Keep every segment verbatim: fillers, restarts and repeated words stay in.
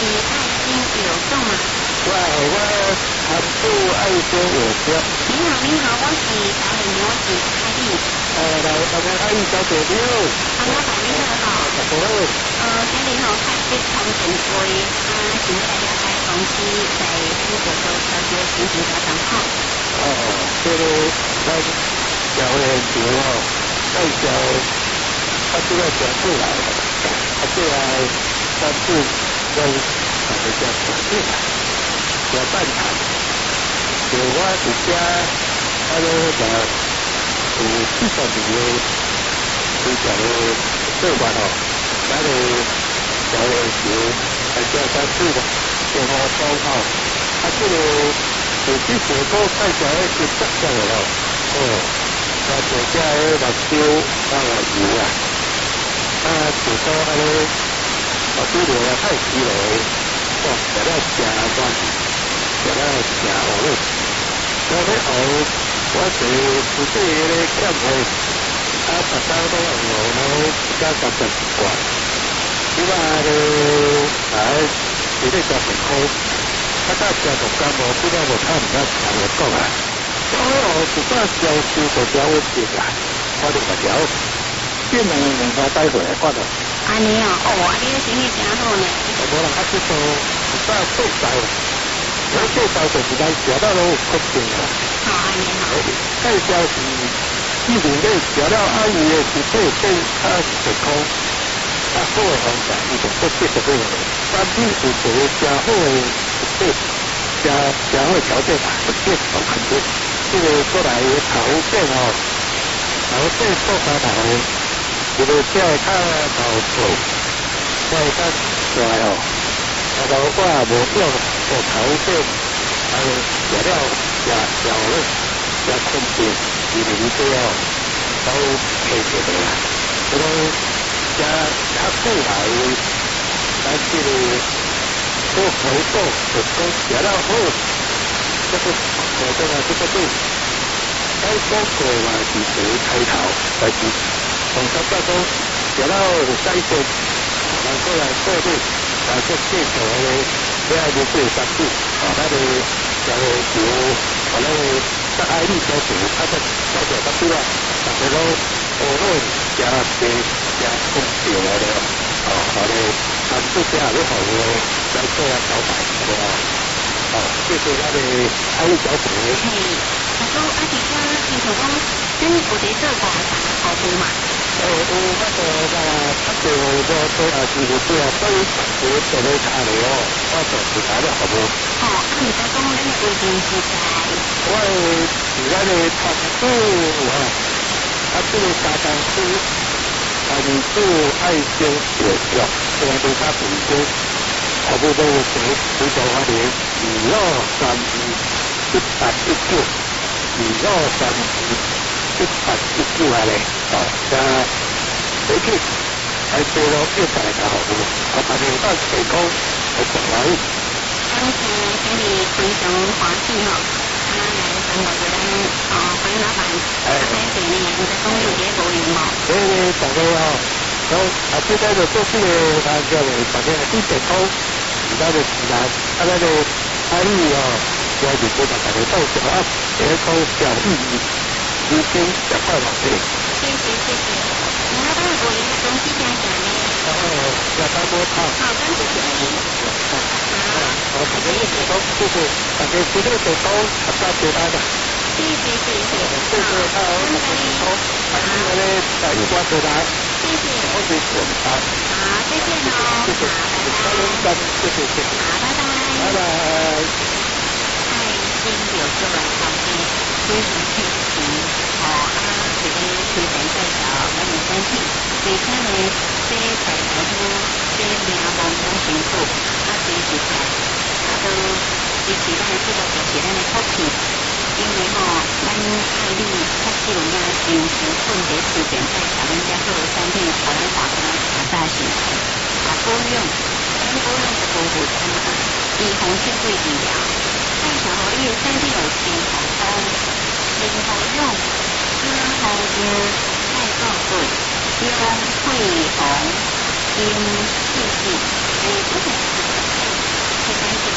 爱心有送嘛？ 我我含住爱心有送。 你好，你好，我是小美女，我是阿丽。 呃，来，大家阿丽小姐你好。 阿老板你好哈。 大家好。 呃，今日吼开始通电会，啊，想要来了解公司在富国做调节心情加状况。 哦，这个咱小研究哦，介绍他这个讲出来，他这来关注跟大家讲讲出来，讲半谈。就我伫遮，啊咧个有四十年的非常的做法吼，咱的小研究大家关注的，电话通吼，啊这个。有啲水果介绍咧是特色的咯，哦，啊，做遮个目标啊油啊，啊，水果安尼，啊，煮了啊太稀了，哦，食了正酸，食了正好嘞。我咧后我是自己咧减肥，啊，逐工都用咧加十十罐，即摆咧来一日十十块。啊，大家同干无，不然我看唔到常来讲啊。所以我一早消失就交我接啦，我就个条，变两两家带回来看到。 安尼哦，哦，安尼生意真好呢。 无人较去做，一早做晒，我做晒就是咱食到拢有确定啦。 好，安尼好。 介绍是，以前咧食了安尼的是八点啊十块。啊，好的方法，伊就不适合这个。产品有一个真好的对，真真好的条件啊，不见好肯定。这个过来头线哦，头线做开头，这个叫较头做，再较帅哦。啊，头我无用做头线，还有食了食食好咧，食空便，二零这哦，都配着的啦。这个。加加过来，咱这个做回购，就讲食了好，这个我这个这个对，该广告嘛是做开头，但是从大家讲食了有改善，咱过来过对，但是介绍的要爱去做三次，啊，咱的小的就可能在爱丽小姐，他在小姐他对啦，大家都学会加些。加工掉来了，哦，好嘞，那这家也好嘞，来做下小白对吧？哦，谢谢咱的爱丽小姐。 嘿，他说啊，这个听说讲，咱有在做广场跑步嘛？ 呃，有那个那他就说说啊，就是这样，所以我做了看了哦，我做其他的好不？ 哦，啊，你在讲咱的规定是在？ 我是咱的长度啊，啊，这个沙滩区。啊，你做爱心有效，虽然都差不多，差不多是五十块钱，二六三二一八一九，二六三二一八一九啊嘞，哦，加回去还多了一百个好多，我把你到成功还讲完。 刚才给你非常欢喜哈，啊，来三个人哦，欢迎老板，啊，在对面你在公有结果有冇？ 对对，大家好。然后啊，这个就做这个，他叫我反正一点空，其他的其他，他那个安利哦，要你多把大家到小啊，别空小意义，一千两块老费。 谢谢谢谢，你那边我一个东西加起来呢？ 然后要当多套。 好，跟谢谢你。好， 好，反正一点空就是感觉这个手工很大绝大的。 谢谢谢谢， 谢谢他，我们好，欢迎我们小一瓜回来。 谢谢， 我是我们好， 好，再见喽， 谢谢， 好，拜拜， 谢谢谢谢， 好，拜拜， 拜拜。 爱心有这种方面，非常贴心，哦啊，这个推荐介绍我们身体，而且呢，这在台湾这名望很清楚，啊，其实在啊都支持咱这个就是咱的福气。因为吼，咱爱你确实有影真诚恳地推荐介绍咱遮好的产品，互咱大家大大心爱。啊，保养，咱保养的功夫怎么？预防性对治疗，介绍互你的身体有健康康，零保养，加好精，爱告对，用配方，用细细，诶，这个是。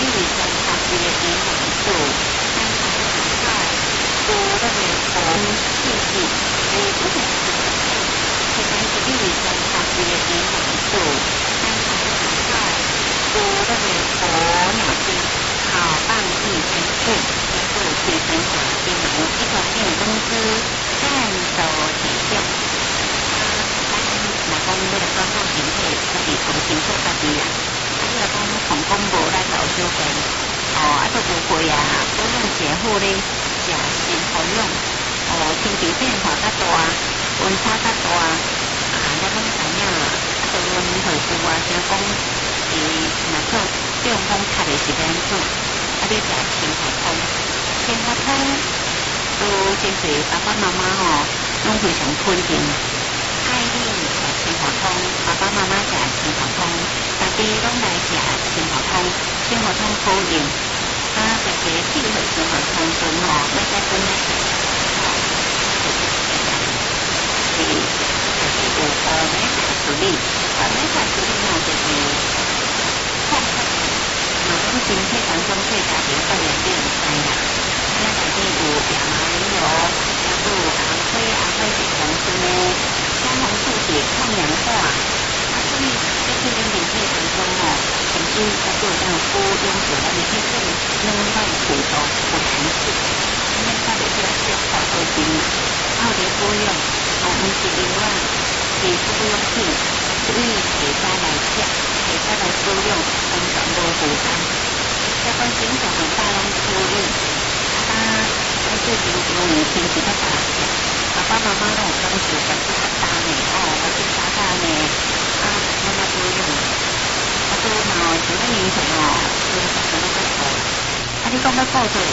你在学习的英文书，但是很快读那个从信息，诶，不是是是但是你在学习的英文书，但是很快读那个从脑筋好棒一生气，结果提升小英文一方面公司战斗体现。若讲你来转到身体，家己重新做家己啦。啊，你若讲成功无咱老小病，哦，啊，都无会啊，保养节妇咧，食先保养，哦，天气变化较大，温差较大，啊，咱拢知影，啊，都阮回顾啊，想讲，诶，若做中风卡的是要安怎？啊，你食清华汤，清华汤都真侪爸爸妈妈吼，拢非常推荐。爱你食清华汤，爸爸妈妈食清华汤，大家拢来食清华汤，清华汤好用。啊，大家配合清华汤阵吼，要再跟来食，吼，是大家有乌梅茶处理，乌梅茶处理吼就是抗发炎，若讲身体当中最大的发炎你唔知啦，咱内底有亚麻仁油，也有红灰，红灰是红色的。姜红素是抗氧化，啊，所以在这边免费当中哦，曾经在做这样敷用久了，你可以更另外骨头有弹性，因为它的这个是泡头型泡的敷用，哦，不是另外是敷用品，所以大家来吃，大家来敷用，完全无负担。这款经常很大量敷用，啊，在最近因为天气较大热。爸爸妈妈都有感受，感觉较重呢，哦，我是沙沙呢，啊，妈妈不用，啊，都嘛像咧年前哦，就是十分较苦，啊，你讲要顾做。